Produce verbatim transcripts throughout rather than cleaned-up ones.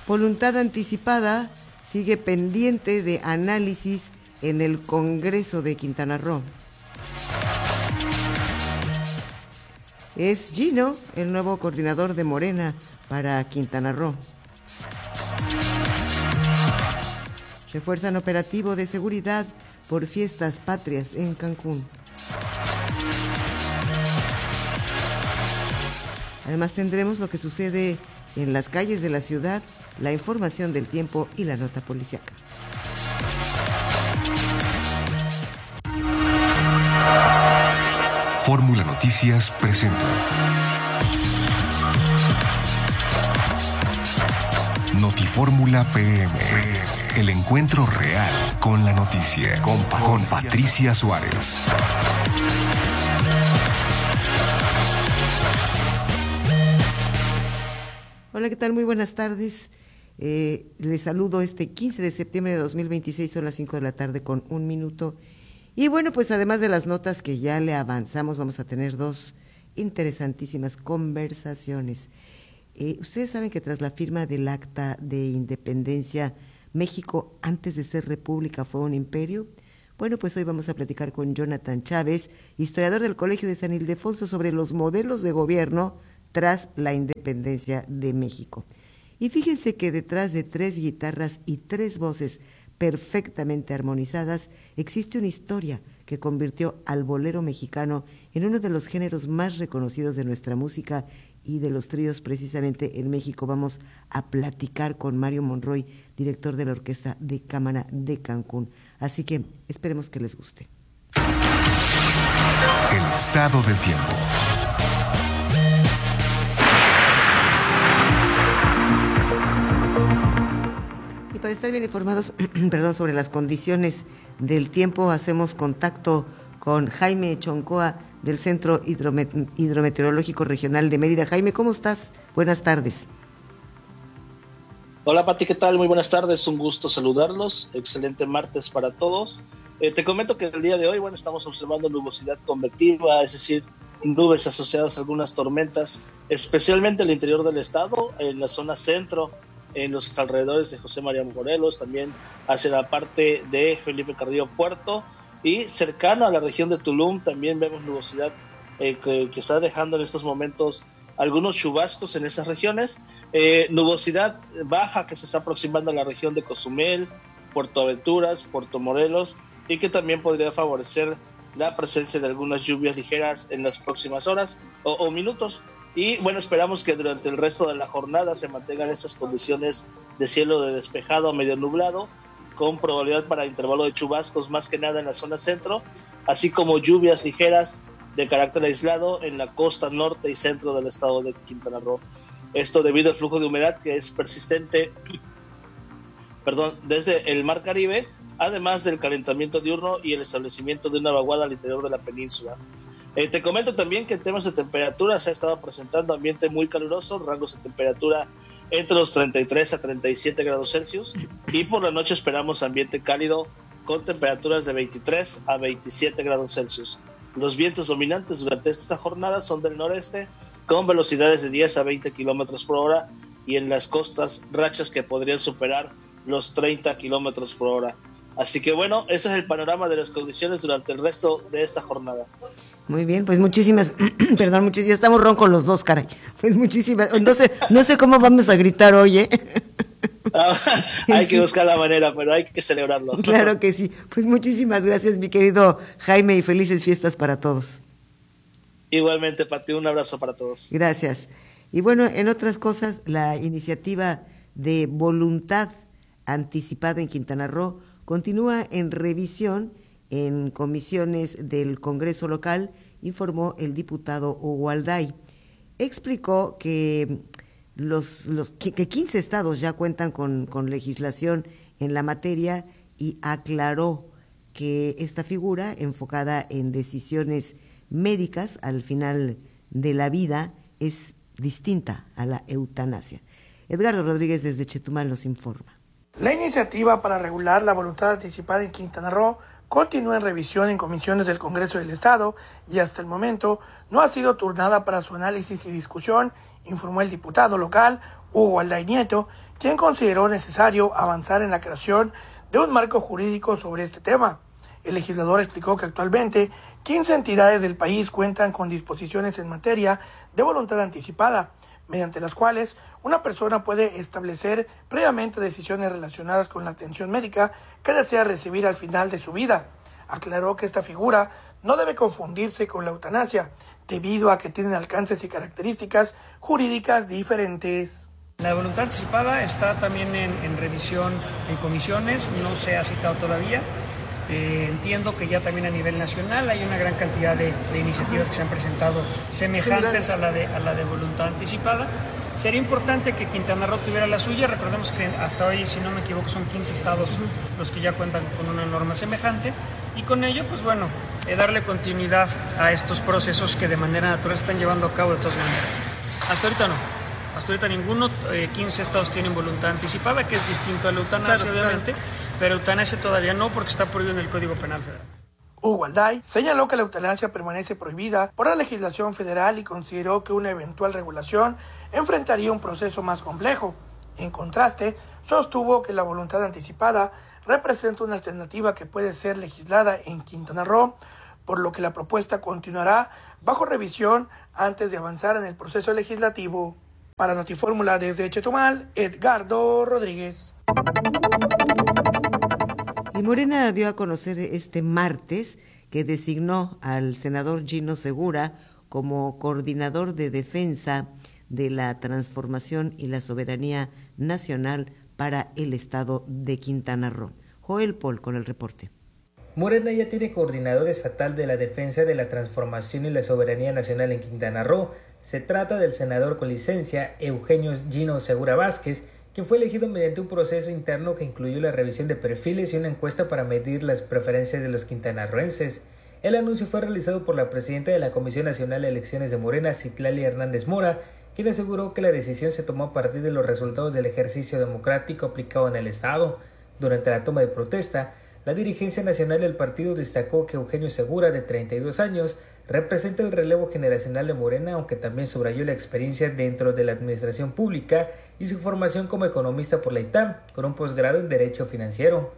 voluntad anticipada sigue pendiente de análisis en el Congreso de Quintana Roo. Es Gino el nuevo coordinador de Morena para Quintana Roo. Refuerzan operativo de seguridad por fiestas patrias en Cancún. Además tendremos lo que sucede en las calles de la ciudad, la información del tiempo y la nota policíaca. Fórmula Noticias presenta Notifórmula P M, el encuentro real con la noticia, con, con Patricia Suárez. Hola, ¿qué tal? Muy buenas tardes. Eh, les saludo este quince de septiembre de dos mil veintiséis, son las cinco de la tarde con un minuto. Y bueno, pues además de las notas que ya le avanzamos, vamos a tener dos interesantísimas conversaciones. Eh, ustedes saben que tras la firma del Acta de Independencia, México antes de ser república fue un imperio. Bueno, pues hoy vamos a platicar con Jonathan Chávez, historiador del Colegio de San Ildefonso, sobre los modelos de gobierno tras la independencia de México. Y fíjense que detrás de tres guitarras y tres voces perfectamente armonizadas existe una historia que convirtió al bolero mexicano en uno de los géneros más reconocidos de nuestra música y de los tríos precisamente en México. Vamos a platicar con Mario Monroy, director de la Orquesta de Cámara de Cancún. Así que esperemos que les guste. El estado del tiempo. Y para estar bien informados, perdón, sobre las condiciones del tiempo, hacemos contacto con Jaime Choncoa del Centro Hidromet- Hidrometeorológico Regional de Mérida. Jaime, ¿cómo estás? Buenas tardes. Hola Pati, ¿qué tal? Muy buenas tardes, un gusto saludarlos. Excelente martes para todos. Eh, te comento que el día de hoy, bueno, estamos observando nubosidad convectiva, es decir, nubes asociadas a algunas tormentas, especialmente en el interior del estado, en la zona centro, en los alrededores de José María Morelos, también hacia la parte de Felipe Carrillo Puerto y cercano a la región de Tulum también vemos nubosidad eh, que, que está dejando en estos momentos algunos chubascos en esas regiones, eh, nubosidad baja que se está aproximando a la región de Cozumel, Puerto Aventuras, Puerto Morelos y que también podría favorecer la presencia de algunas lluvias ligeras en las próximas horas o, o minutos. Y bueno, esperamos que durante el resto de la jornada se mantengan estas condiciones de cielo de despejado a medio nublado, con probabilidad para intervalo de chubascos más que nada en la zona centro, así como lluvias ligeras de carácter aislado en la costa norte y centro del estado de Quintana Roo. Esto debido al flujo de humedad que es persistente, perdón, desde el Mar Caribe, además del calentamiento diurno y el establecimiento de una vaguada al interior de la península. Eh, te comento también que en temas de temperatura se ha estado presentando ambiente muy caluroso, rangos de temperatura entre los treinta y tres a treinta y siete grados Celsius, y por la noche esperamos ambiente cálido con temperaturas de veintitrés a veintisiete grados Celsius. Los vientos dominantes durante esta jornada son del noreste con velocidades de diez a veinte kilómetros por hora y en las costas rachas que podrían superar los treinta kilómetros por hora. Así que bueno, ese es el panorama de las condiciones durante el resto de esta jornada. Muy bien, pues muchísimas, perdón, muchísimas, ya estamos roncos los dos, caray. Pues muchísimas, no sé, no sé cómo vamos a gritar hoy, ¿eh? Ah, hay que buscar la manera, pero hay que celebrarlo. Claro que sí. Pues muchísimas gracias, mi querido Jaime, y felices fiestas para todos. Igualmente, Pati, un abrazo para todos. Gracias. Y bueno, en otras cosas, la iniciativa de voluntad anticipada en Quintana Roo continúa en revisión en comisiones del Congreso local, informó el diputado Hugo Alday. Explicó que los, los que quince estados ya cuentan con, con legislación en la materia y aclaró que esta figura, enfocada en decisiones médicas al final de la vida, es distinta a la eutanasia. Edgardo Rodríguez desde Chetumal nos informa. La iniciativa para regular la voluntad anticipada en Quintana Roo continúa en revisión en comisiones del Congreso del Estado y hasta el momento no ha sido turnada para su análisis y discusión, informó el diputado local Hugo Alday Nieto, quien consideró necesario avanzar en la creación de un marco jurídico sobre este tema. El legislador explicó que actualmente quince entidades del país cuentan con disposiciones en materia de voluntad anticipada, mediante las cuales una persona puede establecer previamente decisiones relacionadas con la atención médica que desea recibir al final de su vida. Aclaró que esta figura no debe confundirse con la eutanasia, debido a que tienen alcances y características jurídicas diferentes. La voluntad anticipada está también en, en revisión en comisiones, no se ha citado todavía. Eh, entiendo que ya también a nivel nacional hay una gran cantidad de, de iniciativas que se han presentado semejantes a la, de, a la de voluntad anticipada. Sería importante que Quintana Roo tuviera la suya. Recordemos que hasta hoy, si no me equivoco, son quince estados los que ya cuentan con una norma semejante. Y con ello, pues bueno, eh, darle continuidad a estos procesos que de manera natural están llevando a cabo de todas maneras. Hasta ahorita no. Hasta ahorita ninguno, eh, quince estados tienen voluntad anticipada, que es distinto a la eutanasia, claro, obviamente, claro. Pero eutanasia todavía no, porque está prohibido en el Código Penal Federal. Hugo Alday señaló que la eutanasia permanece prohibida por la legislación federal y consideró que una eventual regulación enfrentaría un proceso más complejo. En contraste, sostuvo que la voluntad anticipada representa una alternativa que puede ser legislada en Quintana Roo, por lo que la propuesta continuará bajo revisión antes de avanzar en el proceso legislativo. Para Notifórmula desde Chetumal, Edgardo Rodríguez. Y Morena dio a conocer este martes que designó al senador Gino Segura como coordinador de defensa de la transformación y la soberanía nacional para el estado de Quintana Roo. Joel Paul con el reporte. Morena ya tiene coordinador estatal de la defensa de la transformación y la soberanía nacional en Quintana Roo. Se trata del senador con licencia Eugenio Gino Segura Vázquez, quien fue elegido mediante un proceso interno que incluyó la revisión de perfiles y una encuesta para medir las preferencias de los quintanarroenses. El anuncio fue realizado por la presidenta de la Comisión Nacional de Elecciones de Morena, Citlali Hernández Mora, quien aseguró que la decisión se tomó a partir de los resultados del ejercicio democrático aplicado en el Estado. Durante la toma de protesta, la dirigencia nacional del partido destacó que Eugenio Segura, de treinta y dos años, representa el relevo generacional de Morena, aunque también subrayó la experiencia dentro de la administración pública y su formación como economista por la I T A M, con un posgrado en Derecho Financiero.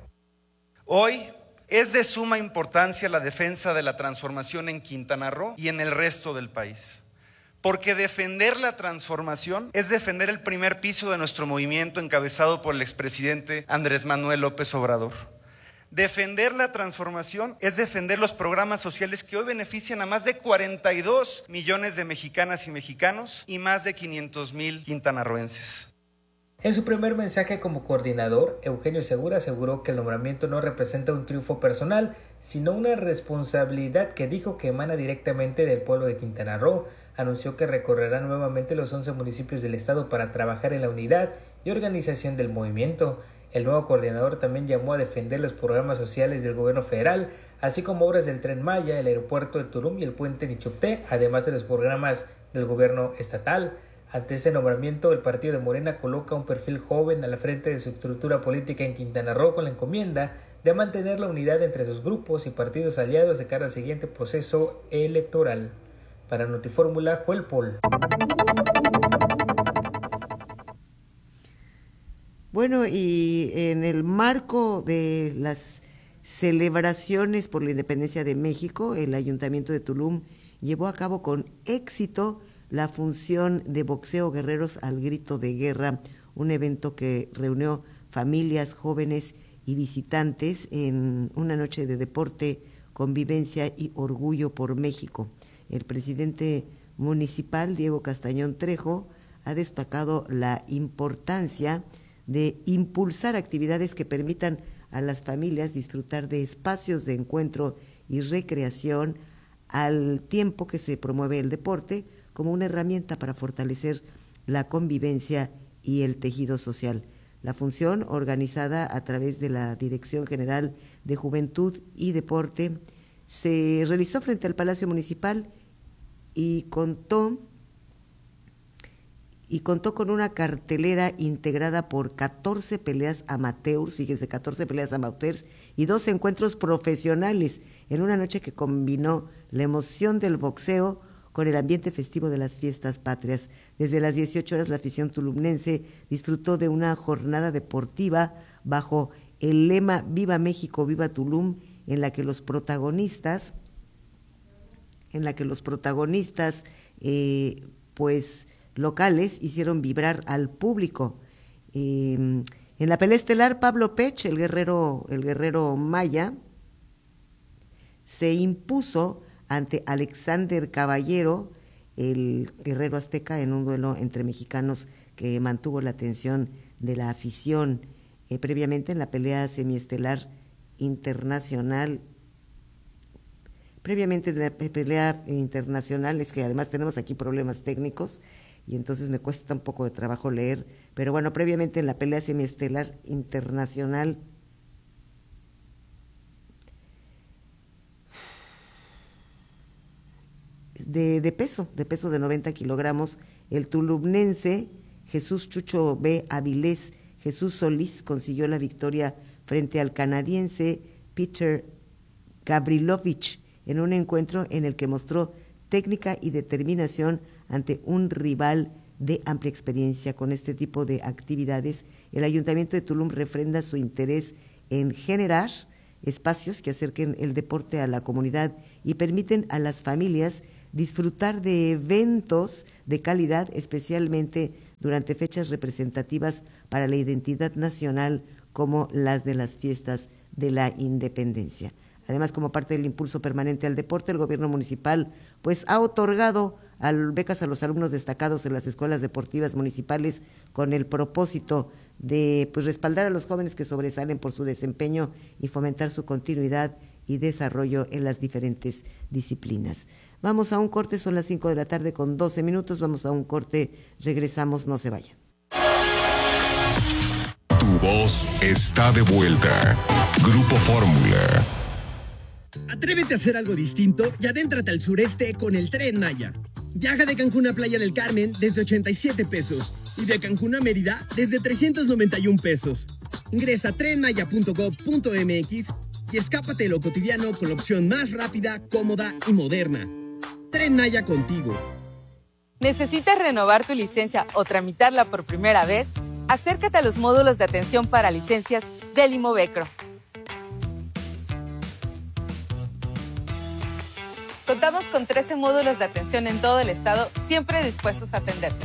Hoy es de suma importancia la defensa de la transformación en Quintana Roo y en el resto del país. Porque defender la transformación es defender el primer piso de nuestro movimiento encabezado por el expresidente Andrés Manuel López Obrador. Defender la transformación es defender los programas sociales que hoy benefician a más de cuarenta y dos millones de mexicanas y mexicanos y más de quinientos mil quintanarroenses. En su primer mensaje como coordinador, Eugenio Segura aseguró que el nombramiento no representa un triunfo personal, sino una responsabilidad que dijo que emana directamente del pueblo de Quintana Roo. Anunció que recorrerá nuevamente los once municipios del estado para trabajar en la unidad y organización del movimiento. El nuevo coordinador también llamó a defender los programas sociales del gobierno federal, así como obras del Tren Maya, el aeropuerto de Tulum y el puente Nichupté, además de los programas del gobierno estatal. Ante este nombramiento, el partido de Morena coloca un perfil joven a la frente de su estructura política en Quintana Roo, con la encomienda de mantener la unidad entre sus grupos y partidos aliados de cara al siguiente proceso electoral. Para Notifórmula, Joel Paul. Bueno, y en el marco de las celebraciones por la independencia de México, el Ayuntamiento de Tulum llevó a cabo con éxito la función de boxeo Guerreros al Grito de Guerra, un evento que reunió familias, jóvenes y visitantes en una noche de deporte, convivencia y orgullo por México. El presidente municipal, Diego Castañón Trejo, ha destacado la importancia de impulsar actividades que permitan a las familias disfrutar de espacios de encuentro y recreación al tiempo que se promueve el deporte como una herramienta para fortalecer la convivencia y el tejido social. La función, organizada a través de la Dirección General de Juventud y Deporte, se realizó frente al Palacio Municipal y contó y contó con una cartelera integrada por catorce peleas amateurs, fíjense, catorce peleas amateurs y dos encuentros profesionales en una noche que combinó la emoción del boxeo con el ambiente festivo de las fiestas patrias. Desde las dieciocho horas la afición tulumnense disfrutó de una jornada deportiva bajo el lema Viva México, Viva Tulum, en la que los protagonistas, en la que los protagonistas eh, pues locales hicieron vibrar al público. Eh, en la pelea estelar, Pablo Pech, el guerrero, el guerrero maya, se impuso ante Alexander Caballero, el guerrero azteca, en un duelo entre mexicanos que mantuvo la atención de la afición. Eh, previamente en la pelea semiestelar internacional, previamente en la pelea internacional, es que además tenemos aquí problemas técnicos y entonces me cuesta un poco de trabajo leer, pero bueno, previamente en la pelea semiestelar internacional, De, de peso, de peso de noventa kilogramos, el tulumnense Jesús Chucho B. Avilés Jesús Solís consiguió la victoria frente al canadiense Peter Gavrilovich en un encuentro en el que mostró técnica y determinación ante un rival de amplia experiencia. Con este tipo de actividades, el Ayuntamiento de Tulum refrenda su interés en generar espacios que acerquen el deporte a la comunidad y permiten a las familias disfrutar de eventos de calidad, especialmente durante fechas representativas para la identidad nacional como las de las fiestas de la independencia. Además, como parte del impulso permanente al deporte, el gobierno municipal pues ha otorgado al, becas a los alumnos destacados en las escuelas deportivas municipales con el propósito de pues respaldar a los jóvenes que sobresalen por su desempeño y fomentar su continuidad y desarrollo en las diferentes disciplinas. Vamos a un corte, son las cinco de la tarde con doce minutos, vamos a un corte, regresamos, no se vayan. Tu voz está de vuelta. Grupo Fórmula. Atrévete a hacer algo distinto y adéntrate al sureste con el Tren Maya. Viaja de Cancún a Playa del Carmen desde ochenta y siete pesos y de Cancún a Mérida desde trescientos noventa y un pesos. Ingresa a tren maya punto gob punto eme equis y escápate de lo cotidiano con la opción más rápida, cómoda y moderna. Tren Maya contigo. ¿Necesitas renovar tu licencia o tramitarla por primera vez? Acércate a los módulos de atención para licencias del Imovecro. Contamos con trece módulos de atención en todo el estado, siempre dispuestos a atenderte.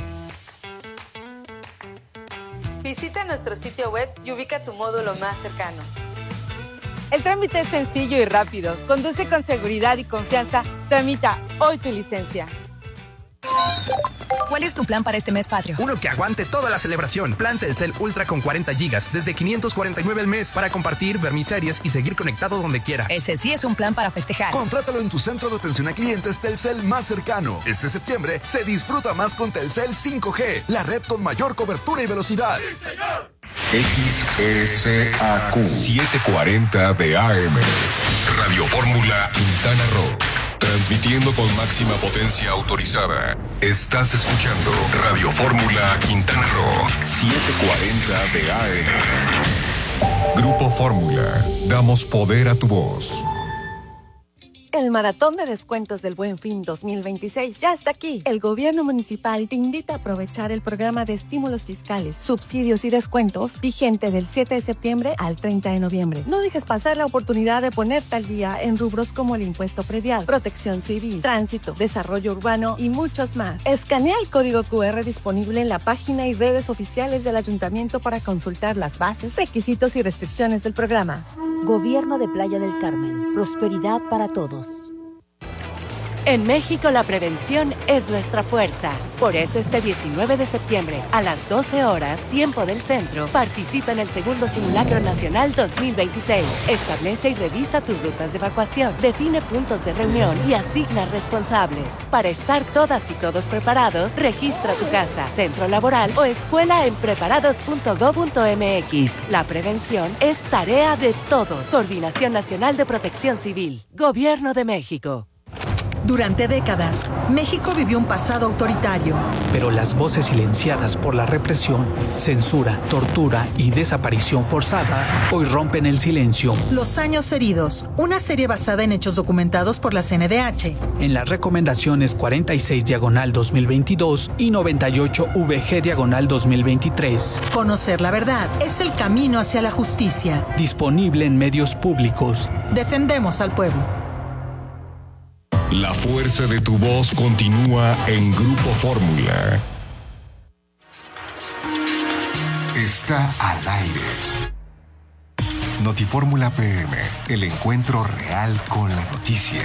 Visita nuestro sitio web y ubica tu módulo más cercano. El trámite es sencillo y rápido. Conduce con seguridad y confianza. Tramita hoy tu licencia. ¿Cuál es tu plan para este mes patrio? Uno que aguante toda la celebración. Plan Telcel Ultra con cuarenta gigas desde quinientos cuarenta y nueve al mes para compartir, ver mis series y seguir conectado donde quiera. Ese sí es un plan para festejar. Contrátalo en tu centro de atención a clientes Telcel más cercano. Este septiembre se disfruta más con Telcel cinco G, la red con mayor cobertura y velocidad. ¡Sí, señor! X S A Q setecientos cuarenta de A M. Radio Fórmula Quintana Roo. Transmitiendo con máxima potencia autorizada. Estás escuchando Radio Fórmula Quintana Roo setecientos cuarenta de A M. Grupo Fórmula. Damos poder a tu voz. El maratón de descuentos del Buen Fin dos mil veintiséis ya está aquí. El gobierno municipal te invita a aprovechar el programa de estímulos fiscales, subsidios y descuentos vigente del siete de septiembre al treinta de noviembre. No dejes pasar la oportunidad de ponerte al día en rubros como el impuesto predial, protección civil, tránsito, desarrollo urbano y muchos más. Escanea el código cu erre disponible en la página y redes oficiales del ayuntamiento para consultar las bases, requisitos y restricciones del programa. Gobierno de Playa del Carmen. Prosperidad para todos. En México la prevención es nuestra fuerza. Por eso este diecinueve de septiembre a las doce horas, tiempo del centro, participa en el segundo Simulacro Nacional dos mil veintiséis. Establece y revisa tus rutas de evacuación, define puntos de reunión y asigna responsables. Para estar todas y todos preparados, registra tu casa, centro laboral o escuela en preparados punto gob punto eme equis. La prevención es tarea de todos. Coordinación Nacional de Protección Civil. Gobierno de México. Durante décadas, México vivió un pasado autoritario. Pero las voces silenciadas por la represión, censura, tortura y desaparición forzada hoy rompen el silencio. Los años heridos, una serie basada en hechos documentados por la C N D H. En las recomendaciones cuarenta y seis diagonal dos mil veintidós y noventa y ocho V G diagonal dos mil veintitrés. Conocer la verdad es el camino hacia la justicia. Disponible en medios públicos. Defendemos al pueblo. La fuerza de tu voz continúa en Grupo Fórmula. Está al aire. Notifórmula P M, el encuentro real con la noticia.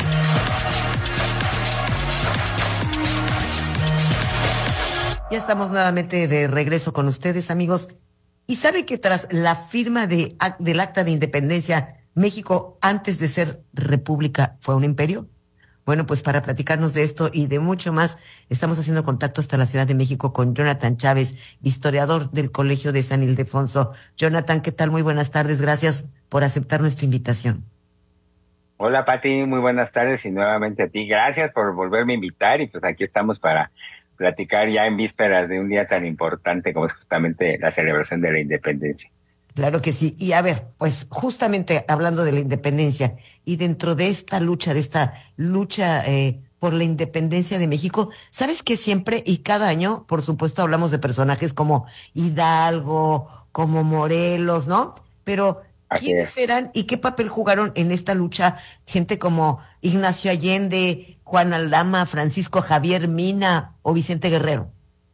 Ya estamos nuevamente de regreso con ustedes, amigos. ¿Y sabe que tras la firma de, del Acta de Independencia, México, antes de ser república, fue un imperio? Bueno, pues para platicarnos de esto y de mucho más, estamos haciendo contacto hasta la Ciudad de México con Jonathan Chávez, historiador del Colegio de San Ildefonso. Jonathan, ¿qué tal? Muy buenas tardes. Gracias por aceptar nuestra invitación. Hola, Pati. Muy buenas tardes y nuevamente a ti. Gracias por volverme a invitar y pues aquí estamos para platicar ya en vísperas de un día tan importante como es justamente la celebración de la independencia. Claro que sí. Y a ver, pues justamente hablando de la independencia y dentro de esta lucha, de esta lucha eh, por la independencia de México, ¿sabes que siempre y cada año, por supuesto, hablamos de personajes como Hidalgo, como Morelos, ¿no? Pero ¿quiénes eran y qué papel jugaron en esta lucha gente como Ignacio Allende, Juan Aldama, Francisco Javier Mina o Vicente Guerrero?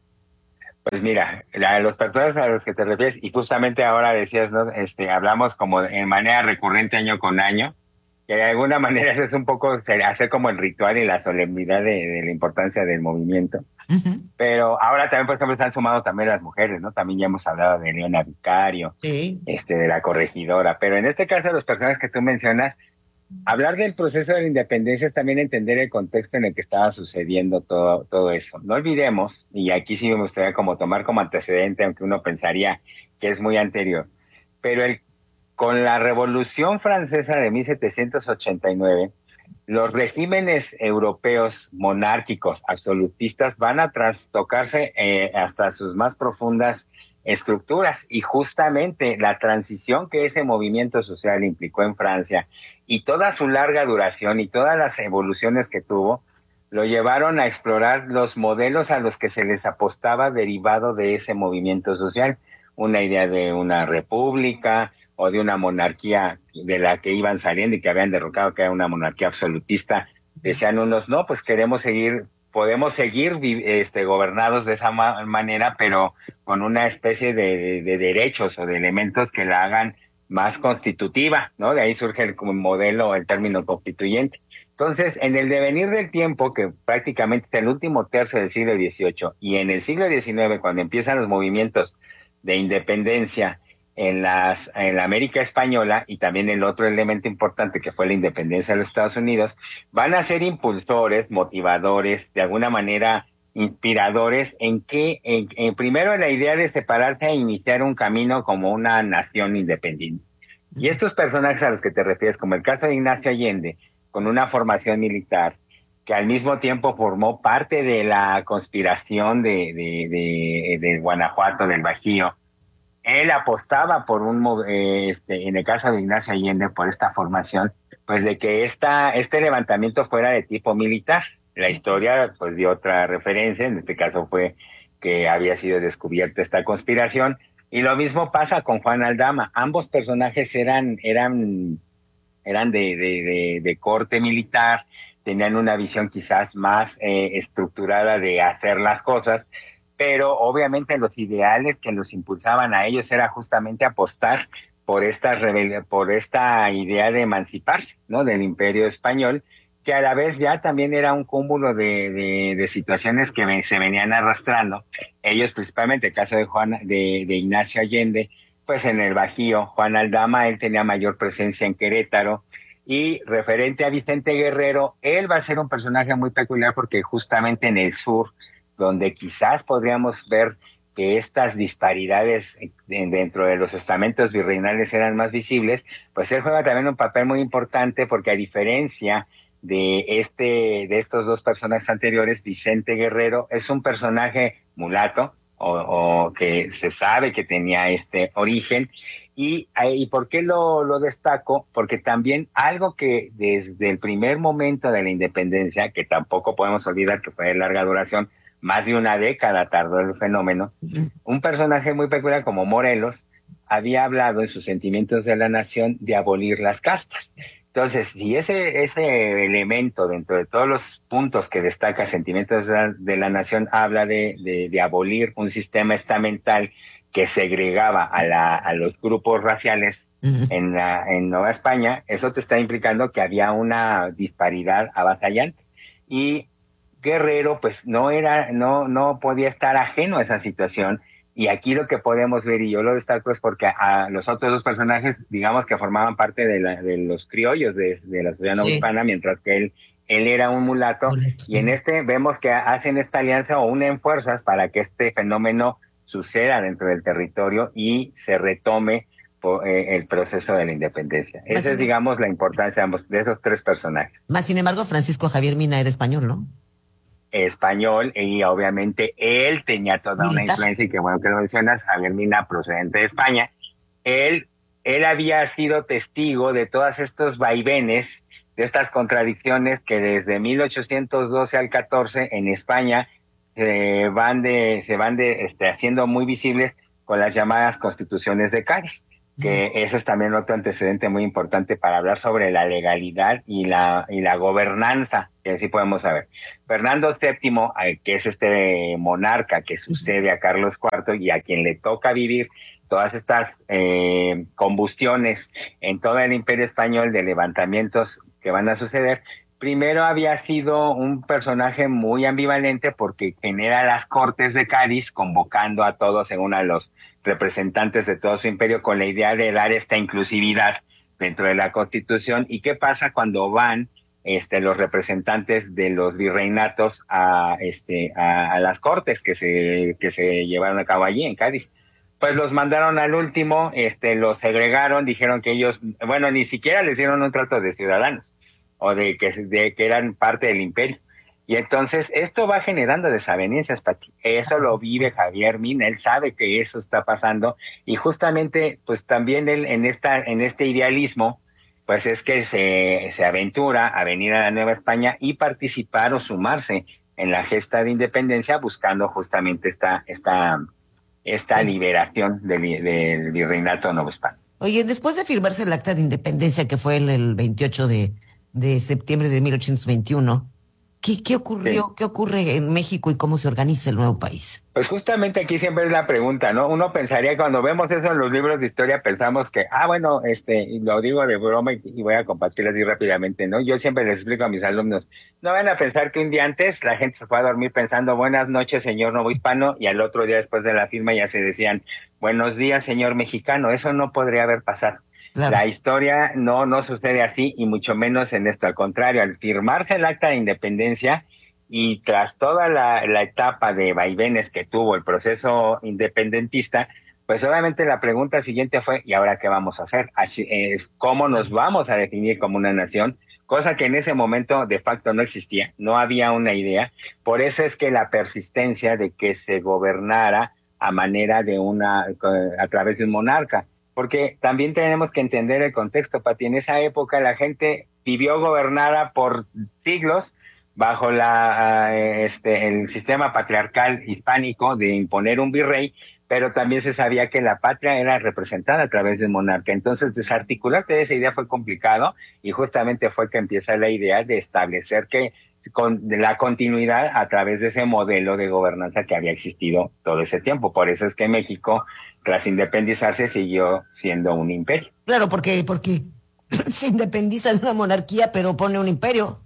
Pues mira, la, los personajes a los que te refieres, y justamente ahora decías, ¿no? Este, hablamos como en manera recurrente año con año, que de alguna manera eso es un poco hacer como el ritual y la solemnidad de, de la importancia del movimiento. Uh-huh. Pero ahora también, por ejemplo, se han sumado también las mujeres, ¿no? También ya hemos hablado de Leona Vicario, sí. este, de la corregidora, pero en este caso los personajes que tú mencionas, hablar del proceso de la independencia es también entender el contexto en el que estaba sucediendo todo, todo eso. No olvidemos, y aquí sí me gustaría como tomar como antecedente, aunque uno pensaría que es muy anterior, pero el, con la Revolución Francesa de mil setecientos ochenta y nueve, los regímenes europeos monárquicos, absolutistas, van a trastocarse eh, hasta sus más profundas estructuras, y justamente la transición que ese movimiento social implicó en Francia y toda su larga duración y todas las evoluciones que tuvo, lo llevaron a explorar los modelos a los que se les apostaba derivado de ese movimiento social, una idea de una república o de una monarquía de la que iban saliendo y que habían derrocado, que era una monarquía absolutista. Decían unos, no, pues queremos seguir podemos seguir este, gobernados de esa ma- manera, pero con una especie de, de, de derechos o de elementos que la hagan más constitutiva, ¿no? De ahí surge el modelo, el término constituyente. Entonces, en el devenir del tiempo, que prácticamente es el último tercio del siglo dieciocho, y en el siglo diecinueve, cuando empiezan los movimientos de independencia en las en la América Española, y también el otro elemento importante que fue la independencia de los Estados Unidos, van a ser impulsores, motivadores, de alguna manera inspiradores en que, en, en primero en la idea de separarse e iniciar un camino como una nación independiente. Y estos personajes a los que te refieres, como el caso de Ignacio Allende, con una formación militar, que al mismo tiempo formó parte de la conspiración de, de, de, de Guanajuato, del Bajío. Él apostaba por un, eh, este, en el caso de Ignacio Allende, por esta formación, pues de que esta, este levantamiento fuera de tipo militar. La historia, pues, dio otra referencia, en este caso fue que había sido descubierta esta conspiración, y lo mismo pasa con Juan Aldama. Ambos personajes eran, eran, eran de, de, de, de corte militar, tenían una visión quizás más eh, estructurada de hacer las cosas, pero obviamente los ideales que los impulsaban a ellos era justamente apostar por esta rebel- por esta idea de emanciparse, ¿no? Del Imperio Español, que a la vez ya también era un cúmulo de, de, de situaciones que me, se venían arrastrando. Ellos, principalmente el caso de Juan, de, de Ignacio Allende, pues en el Bajío. Juan Aldama, él tenía mayor presencia en Querétaro. Y referente a Vicente Guerrero, él va a ser un personaje muy peculiar porque justamente en el sur, donde quizás podríamos ver que estas disparidades dentro de los estamentos virreinales eran más visibles, pues él juega también un papel muy importante porque, a diferencia de este de estos dos personajes anteriores. Vicente Guerrero es un personaje mulato o, o que se sabe que tenía este origen. Y, y ¿por qué lo, lo destaco? Porque también algo que desde el primer momento de la independencia, que tampoco podemos olvidar que fue de larga duración, más de una década tardó el fenómeno, un personaje muy peculiar como Morelos había hablado en sus Sentimientos de la Nación de abolir las castas. Entonces, si ese, ese elemento dentro de todos los puntos que destaca Sentimientos de la, de la Nación habla de, de, de abolir un sistema estamental que segregaba a, la, a los grupos raciales uh-huh. en, la, en Nueva España, eso te está implicando que había una disparidad avasallante. Y Guerrero, pues, no era, no, no podía estar ajeno a esa situación. Y aquí lo que podemos ver, y yo lo destaco, es porque a los otros dos personajes, digamos que formaban parte de, la, de los criollos de, de la sociedad sí. hispana, mientras que él, él era un mulato. Correcto. Y en este vemos que hacen esta alianza o unen fuerzas para que este fenómeno suceda dentro del territorio y se retome por, eh, el proceso de la independencia. Más Esa es, digamos, la importancia de, ambos, de esos tres personajes. Más sin embargo, Francisco Javier Mina era español, ¿no? Español, y obviamente él tenía toda Militar. Una influencia, y que bueno que lo mencionas, Javier Mina, procedente de España. Él, él había sido testigo de todos estos vaivenes, de estas contradicciones que desde mil ochocientos doce al catorce en España se van de, se van de, este, haciendo muy visibles con las llamadas constituciones de Cádiz, que mm. eso es también otro antecedente muy importante para hablar sobre la legalidad y la, y la gobernanza, que así podemos saber. Fernando séptimo, que es este monarca que sucede a Carlos cuarto y a quien le toca vivir todas estas eh, combustiones en todo el Imperio Español de levantamientos que van a suceder, primero había sido un personaje muy ambivalente porque genera las Cortes de Cádiz convocando a todos, según a los representantes de todo su imperio, con la idea de dar esta inclusividad dentro de la Constitución. ¿Y qué pasa cuando van este, los representantes de los virreinatos a, este, a, a las Cortes que se, que se llevaron a cabo allí en Cádiz? Pues los mandaron al último, este, los segregaron, dijeron que ellos, bueno, ni siquiera les dieron un trato de ciudadanos o de que, de que eran parte del imperio. Y entonces esto va generando desavenencias, Pati. Eso lo vive Javier Mina, él sabe que eso está pasando y justamente pues también él en esta en este idealismo pues es que se, se aventura a venir a la Nueva España y participar o sumarse en la gesta de independencia buscando justamente esta esta esta liberación del, del virreinato Nueva España. Oye, después de firmarse el acta de independencia que fue el, el veintiocho de septiembre de mil ochocientos veintiuno, ¿Qué, ¿Qué ocurrió? Sí. ¿Qué ocurre en México y cómo se organiza el nuevo país? Pues justamente aquí siempre es la pregunta, ¿no? Uno pensaría, cuando vemos eso en los libros de historia, pensamos que, ah, bueno, este, lo digo de broma y, y voy a compartirlo así rápidamente, ¿no? Yo siempre les explico a mis alumnos, no van a pensar que un día antes la gente se fue a dormir pensando, buenas noches, señor novohispano, y al otro día después de la firma ya se decían, buenos días, señor mexicano. Eso no podría haber pasado. Claro. La historia no, no sucede así, y mucho menos en esto. Al contrario, al firmarse el acta de independencia y tras toda la, la etapa de vaivenes que tuvo el proceso independentista, pues obviamente la pregunta siguiente fue, ¿y ahora qué vamos a hacer? Así es, ¿cómo nos vamos a definir como una nación? Cosa que en ese momento de facto no existía, no había una idea. Por eso es que la persistencia de que se gobernara a manera de una, a través de un monarca. Porque también tenemos que entender el contexto, Pati. En esa época la gente vivió gobernada por siglos bajo la este el sistema patriarcal hispánico de imponer un virrey, pero también se sabía que la patria era representada a través de un monarca. Entonces, desarticularte de esa idea fue complicado, y justamente fue que empieza la idea de establecer que con la continuidad a través de ese modelo de gobernanza que había existido todo ese tiempo. Por eso es que México, tras independizarse, siguió siendo un imperio. Claro, porque porque se independiza de una monarquía, pero pone un imperio.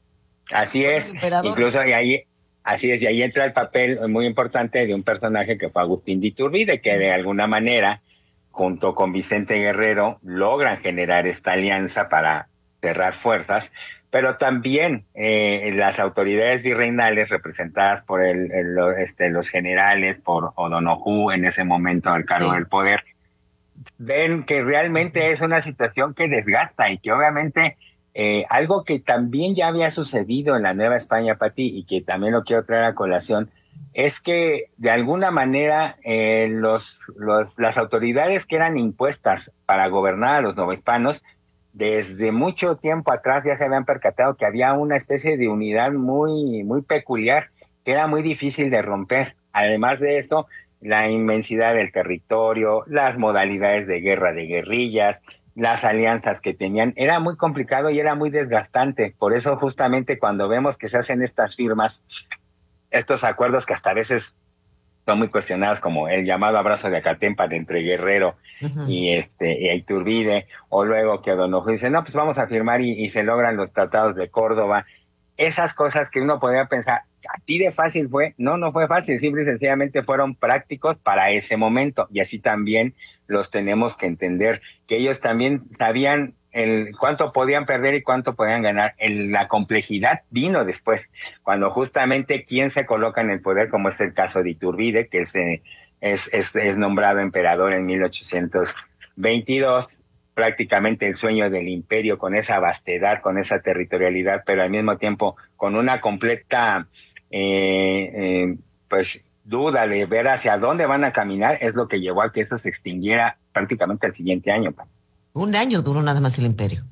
Así es. Incluso y ahí, así es, y ahí entra el papel muy importante de un personaje que fue Agustín de Iturbide, que de alguna manera, junto con Vicente Guerrero, logran generar esta alianza para cerrar fuerzas. Pero también eh, las autoridades virreinales, representadas por el, el, este, los generales, por O'Donoghue en ese momento al cargo sí. del poder, ven que realmente es una situación que desgasta y que obviamente Eh, algo que también ya había sucedido en la Nueva España, Pati, y que también lo quiero traer a colación, es que de alguna manera eh, los, los, las autoridades que eran impuestas para gobernar a los novohispanos, desde mucho tiempo atrás ya se habían percatado que había una especie de unidad muy, muy peculiar, que era muy difícil de romper. Además de esto, la inmensidad del territorio, las modalidades de guerra de guerrillas, las alianzas que tenían, era muy complicado y era muy desgastante. Por eso justamente cuando vemos que se hacen estas firmas, estos acuerdos que hasta a veces son muy cuestionados, como el llamado abrazo de Acatempa de entre Guerrero uh-huh. y este y Iturbide, o luego que O'Donoghue dice, no, pues vamos a firmar y, y se logran los tratados de Córdoba. Esas cosas que uno podría pensar, ¿a ti de fácil fue? No, no fue fácil, simple y sencillamente fueron prácticos para ese momento, y así también los tenemos que entender, que ellos también sabían el cuánto podían perder y cuánto podían ganar. El, la complejidad vino después, cuando justamente quien se coloca en el poder, como es el caso de Iturbide, que es, eh, es, es, es nombrado emperador en mil ochocientos veintidós, prácticamente el sueño del imperio, con esa vastedad, con esa territorialidad, pero al mismo tiempo con una completa eh, eh, pues duda de ver hacia dónde van a caminar, es lo que llevó a que eso se extinguiera prácticamente el siguiente año. Un año duró nada más el imperio.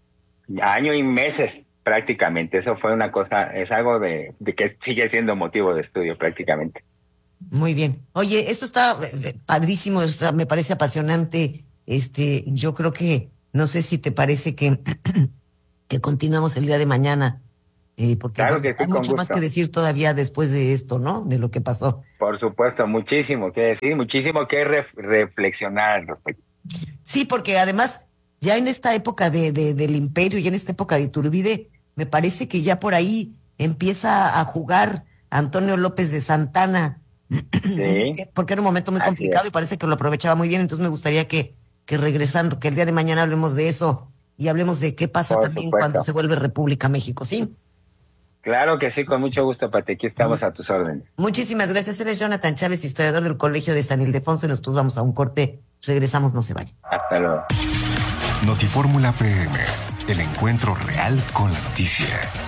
Año y meses prácticamente, eso fue una cosa, es algo de, de que sigue siendo motivo de estudio prácticamente. Muy bien. Oye, esto está padrísimo, está, me parece apasionante. Este, yo creo que, no sé si te parece que, que continuamos el día de mañana, eh, porque claro que sí, hay mucho gusto. más que decir todavía después de esto, ¿no? De lo que pasó. Por supuesto, muchísimo que decir, muchísimo que ref, reflexionar al respecto. Sí, porque además, ya en esta época de, de, del imperio y en esta época de Iturbide, me parece que ya por ahí empieza a jugar Antonio López de Santana, sí. porque era un momento muy Así complicado es. Y parece que lo aprovechaba muy bien, entonces me gustaría que, que regresando, que el día de mañana hablemos de eso y hablemos de qué pasa por también supuesto. Cuando se vuelve República México, ¿sí? Claro que sí, con mucho gusto, Pati, aquí estamos a tus órdenes. Muchísimas gracias. Él es Jonathan Chávez, historiador del Colegio de San Ildefonso, y nosotros vamos a un corte. Regresamos, no se vayan. Hasta luego. Notifórmula P M, el encuentro real con la noticia.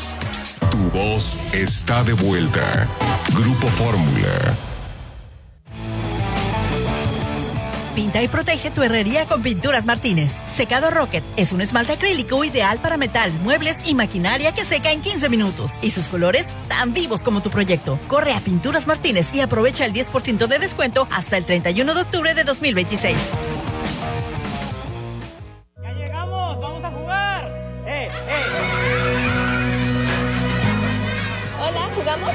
Tu voz está de vuelta. Grupo Fórmula. Pinta y protege tu herrería con Pinturas Martínez. Secado Rocket es un esmalte acrílico ideal para metal, muebles y maquinaria que seca en quince minutos. Y sus colores tan vivos como tu proyecto. Corre a Pinturas Martínez y aprovecha el diez por ciento de descuento hasta el treinta y uno de octubre de dos mil veintiséis. ¡Ya llegamos! ¡Vamos a jugar! ¡Eh, eh! Hola, ¿jugamos?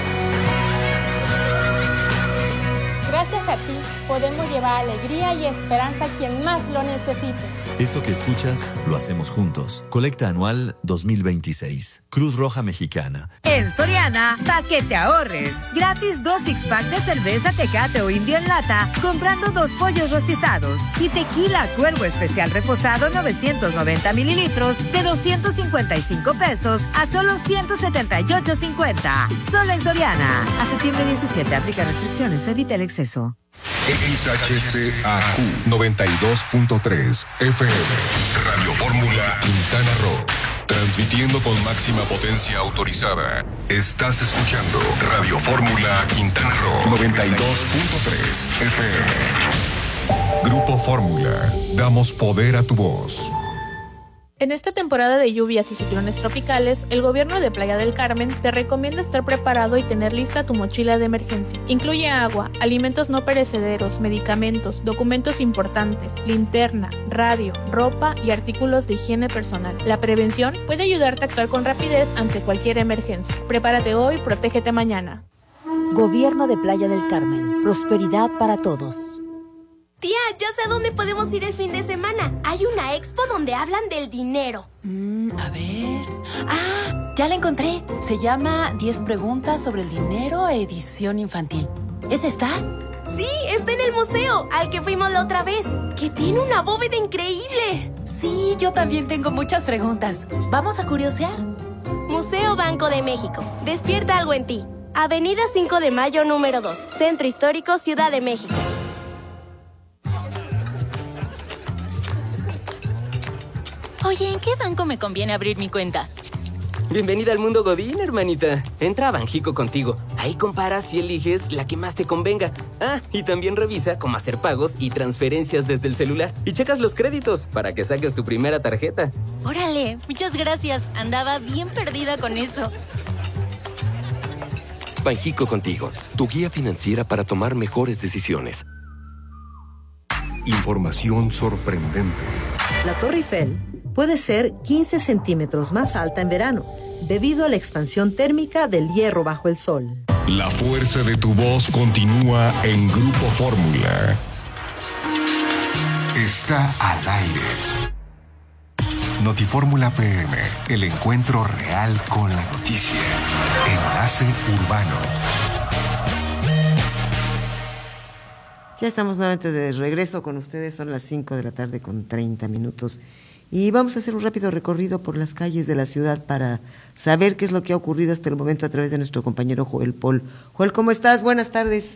Gracias a ti, podemos llevar alegría y esperanza a quien más lo necesite. Esto que escuchas, lo hacemos juntos. Colecta anual dos mil veintiséis. Cruz Roja Mexicana. En Soriana, pa' que te ahorres. Gratis dos six-pack de cerveza Tecate o Indio en lata, comprando dos pollos rostizados. Y tequila Cuervo Especial reposado novecientos noventa mililitros de doscientos cincuenta y cinco pesos a solo ciento setenta y ocho cincuenta. Solo en Soriana. A septiembre diecisiete, aplica restricciones, evita el exceso. X H C A Q noventa y dos punto tres F M, Radio Fórmula Quintana Roo, transmitiendo con máxima potencia autorizada. Estás escuchando Radio Fórmula Quintana Roo noventa y dos punto tres F M. Grupo Fórmula, damos poder a tu voz. En esta temporada de lluvias y ciclones tropicales, el gobierno de Playa del Carmen te recomienda estar preparado y tener lista tu mochila de emergencia. Incluye agua, alimentos no perecederos, medicamentos, documentos importantes, linterna, radio, ropa y artículos de higiene personal. La prevención puede ayudarte a actuar con rapidez ante cualquier emergencia. Prepárate hoy, protégete mañana. Gobierno de Playa del Carmen. Prosperidad para todos. Tía, ya sé a dónde podemos ir el fin de semana. Hay una expo donde hablan del dinero. Mm, a ver... ¡Ah! Ya la encontré. Se llama diez preguntas sobre el dinero, edición infantil. ¿Es esta? Sí, está en el museo, al que fuimos la otra vez, que tiene una bóveda increíble. Sí, yo también tengo muchas preguntas. ¿Vamos a curiosear? Museo Banco de México. Despierta algo en ti. Avenida cinco de mayo, número dos. Centro Histórico, Ciudad de México. Oye, ¿en qué banco me conviene abrir mi cuenta? Bienvenida al mundo Godín, hermanita. Entra a Banjico contigo. Ahí comparas y eliges la que más te convenga. Ah, y también revisa cómo hacer pagos y transferencias desde el celular. Y checas los créditos para que saques tu primera tarjeta. Órale, muchas gracias. Andaba bien perdida con eso. Banjico contigo, tu guía financiera para tomar mejores decisiones. Información sorprendente. La Torre Eiffel puede ser quince centímetros más alta en verano, debido a la expansión térmica del hierro bajo el sol. La fuerza de tu voz continúa en Grupo Fórmula. Está al aire. Notifórmula P M, el encuentro real con la noticia. Enlace Urbano. Ya estamos nuevamente de regreso con ustedes, son las cinco de la tarde con treinta minutos. Y vamos a hacer un rápido recorrido por las calles de la ciudad para saber qué es lo que ha ocurrido hasta el momento a través de nuestro compañero Joel Paul. Joel, ¿cómo estás? Buenas tardes.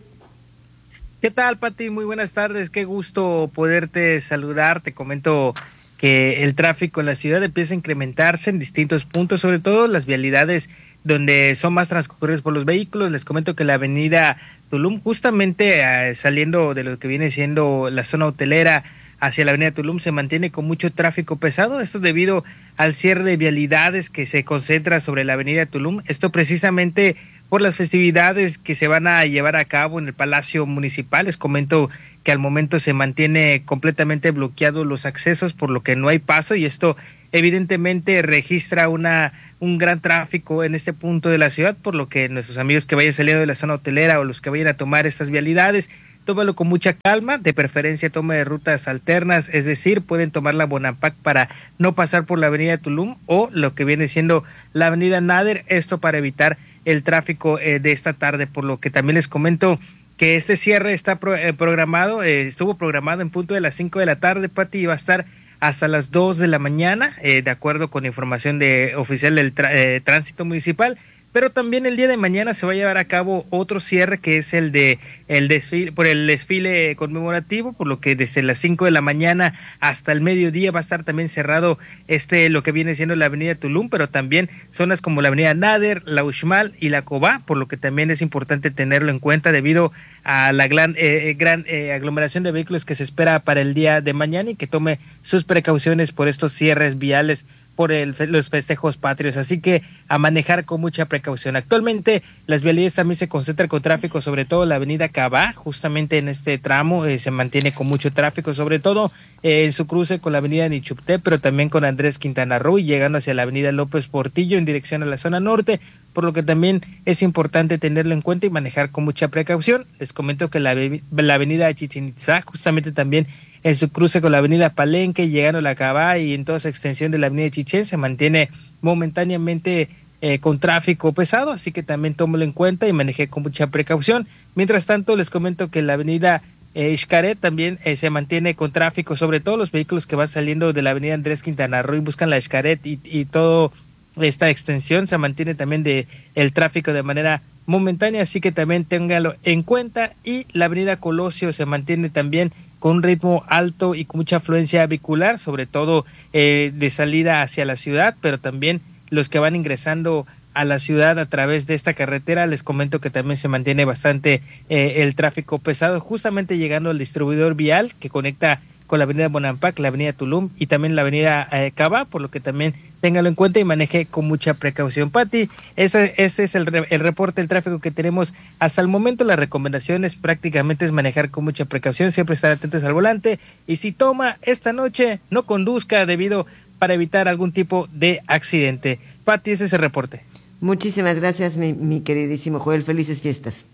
¿Qué tal, Pati? Muy buenas tardes. Qué gusto poderte saludar. Te comento que el tráfico en la ciudad empieza a incrementarse en distintos puntos, sobre todo las vialidades donde son más transcurridos por los vehículos. Les comento que la avenida Tulum, justamente eh, saliendo de lo que viene siendo la zona hotelera hacia la avenida Tulum, se mantiene con mucho tráfico pesado. Esto debido al cierre de vialidades que se concentra sobre la avenida Tulum. Esto precisamente por las festividades que se van a llevar a cabo en el Palacio Municipal. Les comento que al momento se mantiene completamente bloqueados los accesos, por lo que no hay paso, y esto evidentemente registra una un gran tráfico en este punto de la ciudad, por lo que nuestros amigos que vayan saliendo de la zona hotelera o los que vayan a tomar estas vialidades, tómalo con mucha calma, de preferencia toma de rutas alternas, es decir, pueden tomar la Bonampak para no pasar por la avenida Tulum o lo que viene siendo la avenida Nader, esto para evitar el tráfico eh, de esta tarde, por lo que también les comento que este cierre está pro, eh, programado, eh, estuvo programado en punto de las cinco de la tarde, Pati, y va a estar hasta las dos de la mañana, eh, de acuerdo con información de oficial del eh, tránsito municipal. Pero también el día de mañana se va a llevar a cabo otro cierre, que es el de el desfile, por el desfile conmemorativo, por lo que desde las cinco de la mañana hasta el mediodía va a estar también cerrado este lo que viene siendo la avenida Tulum, pero también zonas como la avenida Nader, la Uxmal y la Cobá, por lo que también es importante tenerlo en cuenta debido a la gran, eh, gran eh, aglomeración de vehículos que se espera para el día de mañana, y que tome sus precauciones por estos cierres viales por el, los festejos patrios, así que a manejar con mucha precaución. Actualmente las vialidades también se concentran con tráfico, sobre todo la avenida Cabá, justamente en este tramo eh, se mantiene con mucho tráfico, sobre todo eh, en su cruce con la avenida Nichupté, pero también con Andrés Quintana Roo, y llegando hacia la avenida López Portillo en dirección a la zona norte, por lo que también es importante tenerlo en cuenta y manejar con mucha precaución. Les comento que la, la avenida Chichén Itzá, justamente también en su cruce con la avenida Palenque, llegando a la Cabá y en toda esa extensión de la avenida Chichén, se mantiene momentáneamente eh, con tráfico pesado, así que también tómelo en cuenta y maneje con mucha precaución. Mientras tanto, les comento que la avenida eh, Xcaret también eh, se mantiene con tráfico, sobre todo los vehículos que van saliendo de la avenida Andrés Quintana Roo y buscan la Xcaret, y, y todo esta extensión se mantiene también de el tráfico de manera momentánea, así que también téngalo en cuenta. Y la avenida Colosio se mantiene también con un ritmo alto y con mucha afluencia vehicular, sobre todo eh, de salida hacia la ciudad, pero también los que van ingresando a la ciudad a través de esta carretera. Les comento que también se mantiene bastante eh, el tráfico pesado, justamente llegando al distribuidor vial que conecta con la avenida Bonampak, la avenida Tulum y también la avenida eh, Cabá, por lo que también téngalo en cuenta y maneje con mucha precaución. Pati, ese, ese es el, el reporte del tráfico que tenemos hasta el momento. Las recomendaciones prácticamente es manejar con mucha precaución, siempre estar atentos al volante, y si toma esta noche, no conduzca debido para evitar algún tipo de accidente. Pati, ese es el reporte. Muchísimas gracias, mi, mi queridísimo Joel. Felices fiestas.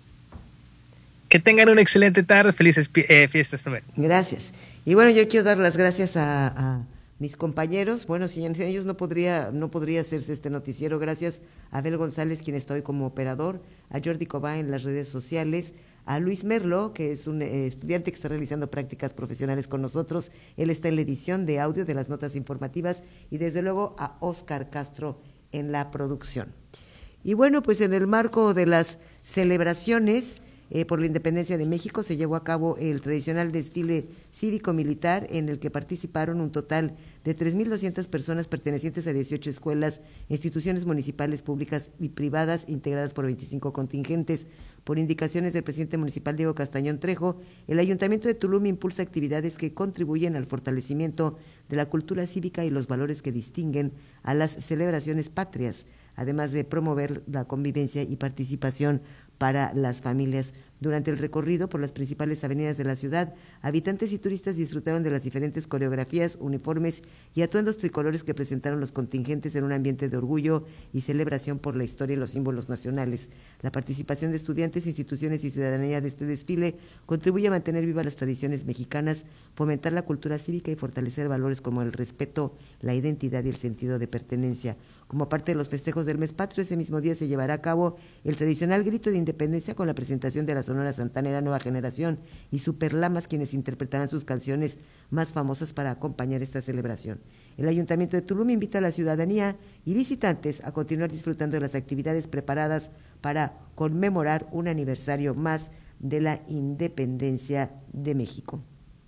Que tengan una excelente tarde, felices eh, fiestas también. Gracias. Y bueno, yo quiero dar las gracias a, a mis compañeros. Bueno, sin ellos no podría, no podría hacerse este noticiero. Gracias a Abel González, quien está hoy como operador, a Jordi Cobá en las redes sociales, a Luis Merlo, que es un eh, estudiante que está realizando prácticas profesionales con nosotros. Él está en la edición de audio de las notas informativas, y desde luego a Óscar Castro en la producción. Y bueno, pues en el marco de las celebraciones, eh, por la independencia de México se llevó a cabo el tradicional desfile cívico-militar en el que participaron un total de tres mil doscientas personas pertenecientes a dieciocho escuelas, instituciones municipales, públicas y privadas, integradas por veinticinco contingentes. Por indicaciones del presidente municipal Diego Castañón Trejo, el Ayuntamiento de Tulum impulsa actividades que contribuyen al fortalecimiento de la cultura cívica y los valores que distinguen a las celebraciones patrias, además de promover la convivencia y participación para las familias. Durante el recorrido por las principales avenidas de la ciudad, habitantes y turistas disfrutaron de las diferentes coreografías, uniformes y atuendos tricolores que presentaron los contingentes en un ambiente de orgullo y celebración por la historia y los símbolos nacionales. La participación de estudiantes, instituciones y ciudadanía de este desfile contribuye a mantener vivas las tradiciones mexicanas, fomentar la cultura cívica y fortalecer valores como el respeto, la identidad y el sentido de pertenencia. Como parte de los festejos del mes patrio, ese mismo día se llevará a cabo el tradicional grito de independencia con la presentación de la Sonora Santanera Nueva Generación y Superlamas, quienes interpretarán sus canciones más famosas para acompañar esta celebración. El Ayuntamiento de Tulum invita a la ciudadanía y visitantes a continuar disfrutando de las actividades preparadas para conmemorar un aniversario más de la independencia de México.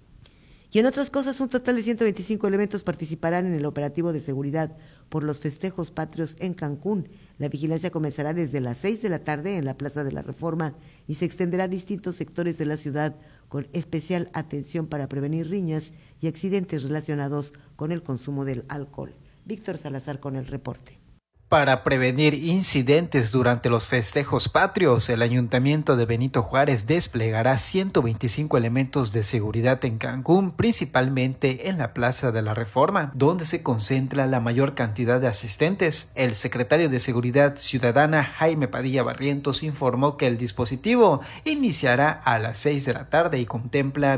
Y en otras cosas, un total de ciento veinticinco elementos participarán en el operativo de seguridad por los festejos patrios en Cancún. La vigilancia comenzará desde las seis de la tarde en la Plaza de la Reforma y se extenderá a distintos sectores de la ciudad con especial atención para prevenir riñas y accidentes relacionados con el consumo del alcohol. Víctor Salazar con el reporte. Para prevenir incidentes durante los festejos patrios, el Ayuntamiento de Benito Juárez desplegará ciento veinticinco elementos de seguridad en Cancún, principalmente en la Plaza de la Reforma, donde se concentra la mayor cantidad de asistentes. El secretario de Seguridad Ciudadana, Jaime Padilla Barrientos, informó que el dispositivo iniciará a las seis de la tarde y contempla